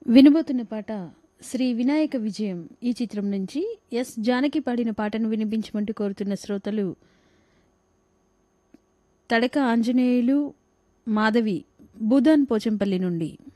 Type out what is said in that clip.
వినబోతున్న పాట శ్రీ వినాయక విజయం ఈ చిత్రం నుంచి ఎస్ జానకి పాడిన పాటను వినిపించమంటూ కోరుతున్న శ్రోతలు తడక ఆంజనేయులు మాధవి భూదాన్ పోచంపల్లి నుండి.